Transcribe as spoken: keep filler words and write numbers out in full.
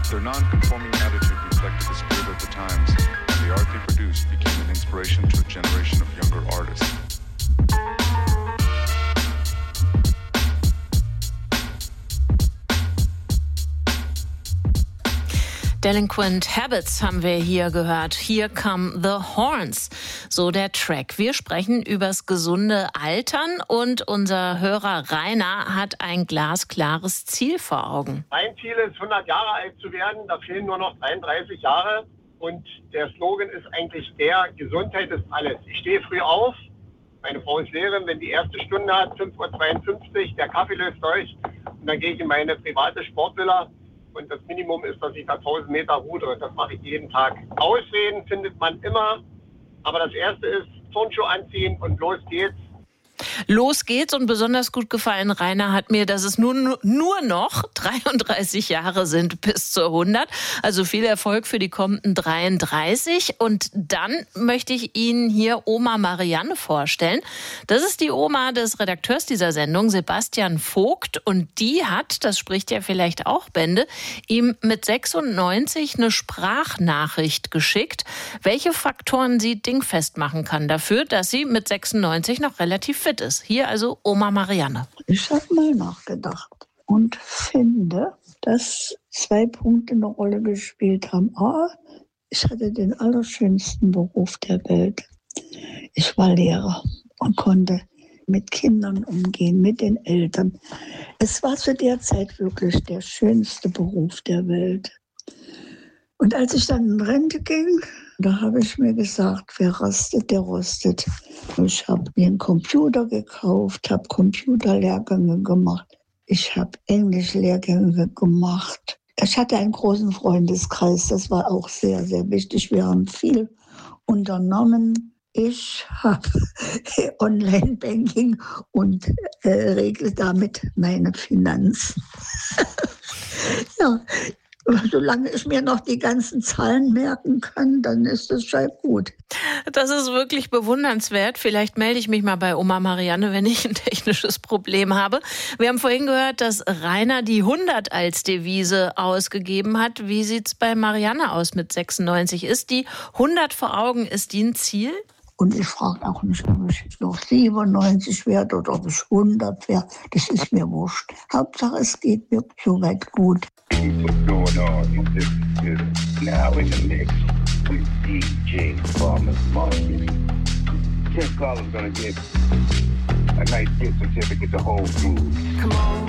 Their non-conforming attitude reflected the spirit of the times, and the art they produced became an inspiration to a generation of younger artists. Delinquent Habits haben wir hier gehört. Here Come the Horns, so der Track. Wir sprechen übers gesunde Altern und unser Hörer Rainer hat ein glasklares Ziel vor Augen. Mein Ziel ist, hundert Jahre alt zu werden. Da fehlen nur noch dreiunddreißig Jahre. Und der Slogan ist eigentlich der, Gesundheit ist alles. Ich stehe früh auf. Meine Frau ist Lehrerin, wenn die erste Stunde hat, fünf Uhr zweiundfünfzig, der Kaffee löst durch. Und dann gehe ich in meine private Sportvilla. Und das Minimum ist, dass ich da tausend Meter rudere. Das mache ich jeden Tag. Ausreden findet man immer. Aber das Erste ist, Turnschuhe anziehen und los geht's. Los geht's und besonders gut gefallen, Rainer, hat mir, dass es nun nur noch dreiunddreißig Jahre sind bis zur hundert. Also viel Erfolg für die kommenden dreiunddreißig. Und dann möchte ich Ihnen hier Oma Marianne vorstellen. Das ist die Oma des Redakteurs dieser Sendung, Sebastian Vogt. Und die hat, das spricht ja vielleicht auch Bände, ihm mit sechsundneunzig eine Sprachnachricht geschickt, welche Faktoren sie dingfest machen kann dafür, dass sie mit sechsundneunzig noch relativ fit ist. Hier also Oma Marianne. Ich habe mal nachgedacht und finde, dass zwei Punkte eine Rolle gespielt haben. A, ich hatte den allerschönsten Beruf der Welt. Ich war Lehrer und konnte mit Kindern umgehen, mit den Eltern. Es war zu der Zeit wirklich der schönste Beruf der Welt. Und als ich dann in Rente ging, da habe ich mir gesagt, wer rastet, der rostet. Ich habe mir einen Computer gekauft, habe Computerlehrgänge gemacht. Ich habe Englischlehrgänge gemacht. Ich hatte einen großen Freundeskreis, das war auch sehr, sehr wichtig. Wir haben viel unternommen. Ich habe Online-Banking und äh, regle damit meine Finanzen. Ja. Solange ich mir noch die ganzen Zahlen merken kann, dann ist es schon gut. Das ist wirklich bewundernswert. Vielleicht melde ich mich mal bei Oma Marianne, wenn ich ein technisches Problem habe. Wir haben vorhin gehört, dass Rainer die hundert als Devise ausgegeben hat. Wie sieht es bei Marianne aus mit sechsundneunzig? Ist die hundert vor Augen, ist die ein Ziel? Und ich frage auch nicht, ob ich noch siebenundneunzig werde oder ob ich hundert werde. Das ist mir wurscht. Hauptsache, es geht mir soweit gut. What's going on? You listen to Now in the Mix with D J Farmer's Market. Tim Collins gonna get a nice gift certificate to hold through. Come on.